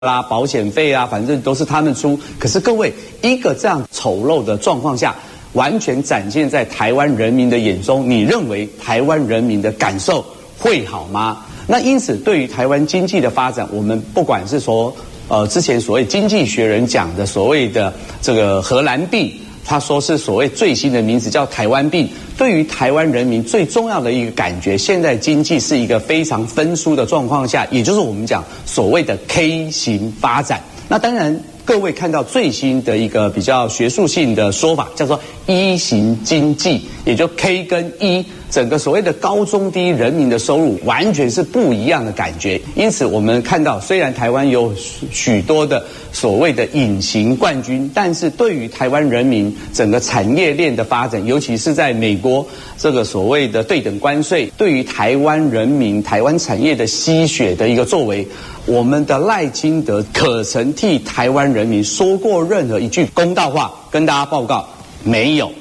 啦、保险费啊，反正都是他们出。可是各位，一个这样丑陋的状况下，完全展现在台湾人民的眼中，你认为台湾人民的感受会好吗？那因此，对于台湾经济的发展，我们不管是说之前所谓《经济学人》讲的所谓的这个荷兰病，他说是所谓最新的名字叫台湾病。对于台湾人民最重要的一个感觉，现在经济是一个非常分疏的状况下，也就是我们讲所谓的 K 型发展。那当然，各位看到最新的一个比较学术性的说法，叫做E 型经济，也就 K 跟 E。整个所谓的高中低人民的收入完全是不一样的感觉，因此我们看到，虽然台湾有许多的所谓的隐形冠军，但是对于台湾人民整个产业链的发展，尤其是在美国这个所谓的对等关税，对于台湾人民、台湾产业的吸血的一个作为，我们的赖清德可曾替台湾人民说过任何一句公道话？跟大家报告，没有。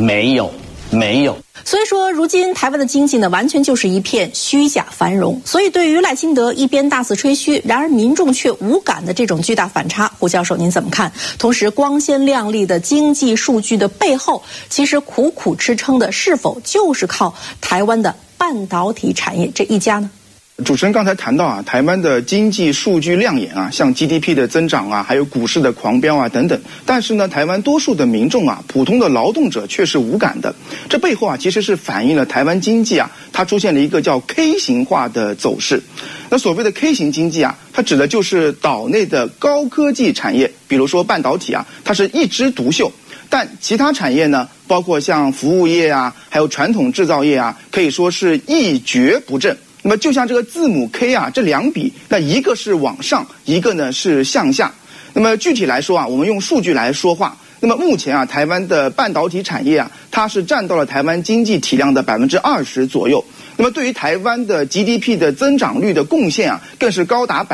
所以说，如今台湾的经济呢，完全就是一片虚假繁荣。所以，对于赖清德一边大肆吹嘘，然而民众却无感的这种巨大反差，胡教授您怎么看？同时，光鲜亮丽的经济数据的背后，其实苦苦支撑的是否就是靠台湾的半导体产业这一家呢？ 主持人刚才谈到啊，台湾的经济数据亮眼啊，像 GDP 的增长啊，还有股市的狂飙啊等等。但是呢，台湾多数的民众啊，普通的劳动者却是无感的。这背后啊，其实是反映了台湾经济啊，它出现了一个叫 K 型化的走势。那所谓的 K 型经济啊，它指的就是岛内的高科技产业，比如说半导体啊，它是一枝独秀。但其他产业呢，包括像服务业啊，还有传统制造业啊，可以说是一蹶不振。那么就像这个字母 K 啊，这两笔，那一个是往上，一个呢是向下。那么具体来说啊，我们用数据来说话。那么目前啊，台湾的半导体产业啊，它是占到了台湾经济体量的20%左右。那么对于台湾的 GDP 的增长率的贡献啊，更是高达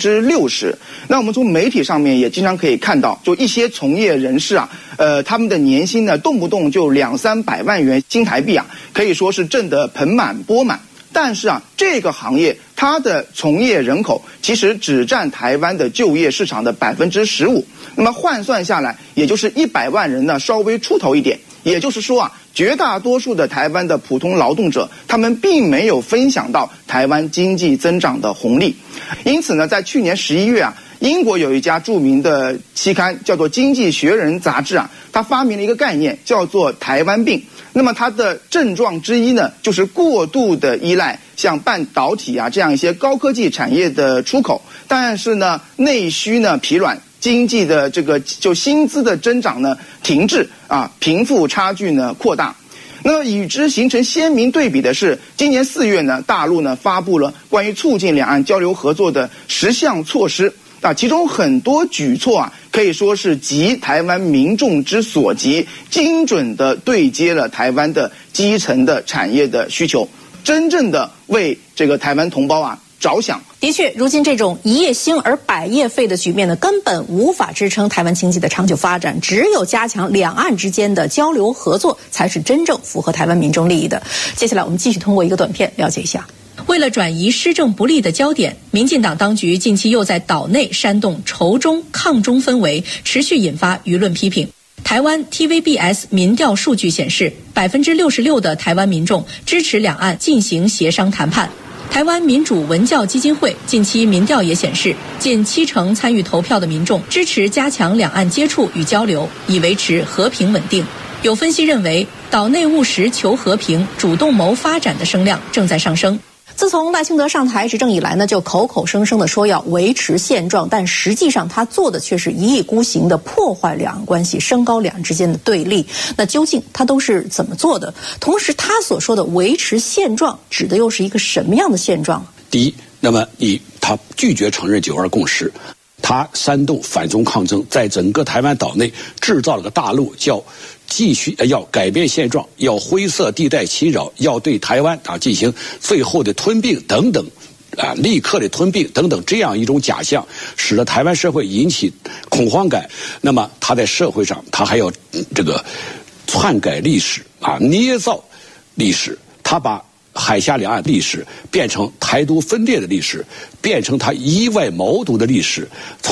60%。那我们从媒体上面也经常可以看到，就一些从业人士啊，他们的年薪呢，动不动就200-300万元新台币啊，可以说是挣得盆满钵满。但是啊，这个行业它的从业人口其实只占台湾的就业市场的15%，那么换算下来，也就是100万人呢，稍微出头一点。也就是说啊，绝大多数的台湾的普通劳动者，他们并没有分享到台湾经济增长的红利。因此呢，在去年11月啊，英国有一家著名的期刊叫做《经济学人》杂志啊，它发明了一个概念，叫做台湾病。那么它的症状之一呢，就是过度的依赖像半导体啊这样一些高科技产业的出口，但是呢，内需呢疲软，经济的这个就薪资的增长呢停滞啊，贫富差距呢扩大。那么与之形成鲜明对比的是，今年4月呢，大陆呢发布了关于促进两岸交流合作的10项措施。其中很多举措啊，可以说是急台湾民众之所急，精准地对接了台湾的基层的产业的需求，真正的为这个台湾同胞啊着想。 的确，如今这种一夜兴而百夜废的局面呢，根本无法支撑台湾经济的长久发展。只有加强两岸之间的交流合作，才是真正符合台湾民众利益的。接下来我们继续通过一个短片了解一下。为了转移施政不力的焦点，民进党当局近期又在岛内煽动仇中抗中氛围，持续引发舆论批评。台湾 TVBS 民调数据显示，66%的台湾民众支持两岸进行协商谈判。台湾民主文教基金会近期民调也显示，近70%参与投票的民众支持加强两岸接触与交流，以维持和平稳定。有分析认为，岛内务实求和平、主动谋发展的声量正在上升。自从赖清德上台执政以来呢，就口口声声的说要维持现状，但实际上他做的却是一意孤行的破坏两岸关系，升高两岸之间的对立。那究竟他都是怎么做的？同时，他所说的维持现状，指的又是一个什么样的现状？ 第一，那么他拒绝承认9·2共识，他煽动反中抗争，在整个台湾岛内制造了个大陆，叫继续要改变现状，要灰色地带侵扰，要对台湾进行最后的吞并等等，立刻的吞并等等，这样一种假象，使得台湾社会引起恐慌感。那么他在社会上，他还要这个篡改历史捏造历史，他把海峡两岸历史，变成台独分裂的历史，变成他意外谋独的历史。